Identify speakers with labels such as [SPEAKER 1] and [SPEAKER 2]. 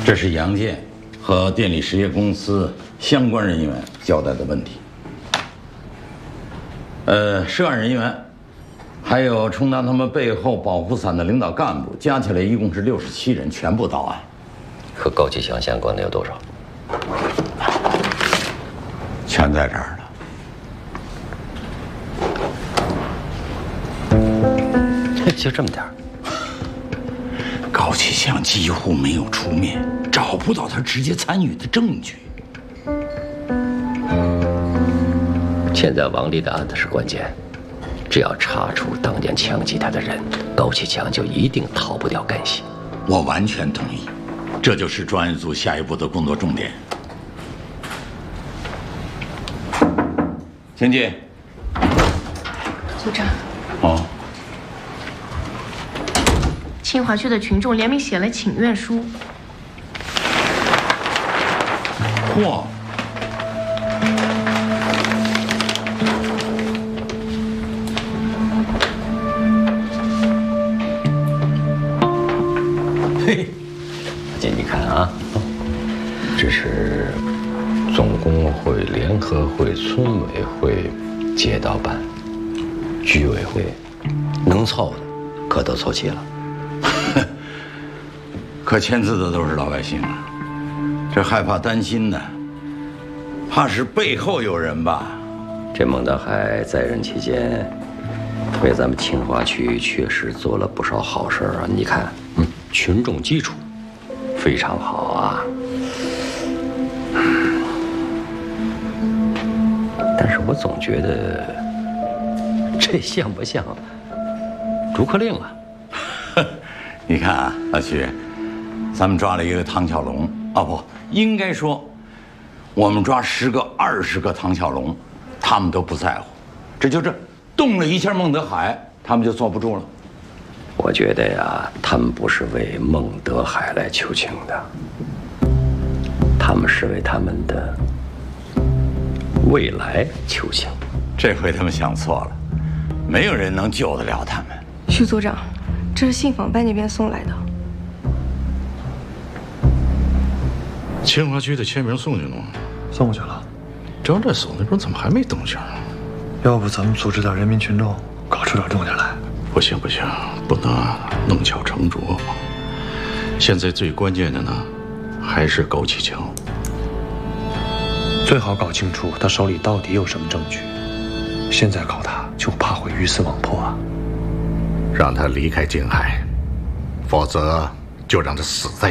[SPEAKER 1] 这是杨建和电力实业公司相关人员交代的问题。涉案人员，还有充当他们背后保护伞的领导干部，加起来一共是67人，全部到案。
[SPEAKER 2] 和高启强相关的有多少？
[SPEAKER 1] 全在这儿
[SPEAKER 2] 了。就这么点儿。
[SPEAKER 1] 高启强几乎没有出面，找不到他直接参与的证据。
[SPEAKER 2] 现在王丽的案子是关键，只要查出当年枪击他的人，高启强就一定逃不掉干系。
[SPEAKER 1] 我完全同意，这就是专案组下一步的工作重点。请进。
[SPEAKER 3] 组长。
[SPEAKER 1] 哦。
[SPEAKER 3] 清华区的群众联名写了请愿书。
[SPEAKER 1] 嚯！
[SPEAKER 2] 嘿，姐，你看啊，这是总工会、联合会、村委会、街道办、居委会，能凑的可都凑齐了。
[SPEAKER 1] 可签字的都是老百姓啊，这害怕担心呢，怕是背后有人吧？
[SPEAKER 2] 这孟德海在任期间，为咱们清华区确实做了不少好事啊！你看，群众基础非常好啊。但是我总觉得，这像不像逐客令啊？
[SPEAKER 1] 你看啊，老徐，咱们抓了一个唐小龙，不，应该说，我们抓10个、20个唐小龙，他们都不在乎，这动了一下孟德海，他们就坐不住了。
[SPEAKER 2] 我觉得呀，他们不是为孟德海来求情的，他们是为他们的未来求情。
[SPEAKER 1] 这回他们想错了，没有人能救得了他们。
[SPEAKER 3] 徐组长，这是信访办那边送来的。
[SPEAKER 4] 清华区的签名送去了吗？
[SPEAKER 5] 送过去了。
[SPEAKER 4] 张占所那边怎么还没动静啊？
[SPEAKER 5] 要不咱们组织点人民群众，搞出点动静来？
[SPEAKER 4] 不行不行，不能弄巧成拙。现在最关键的呢，还是高启强。
[SPEAKER 5] 最好搞清楚他手里到底有什么证据。现在搞他，就怕会鱼死网破啊！
[SPEAKER 4] 让他离开静海，否则就让他死在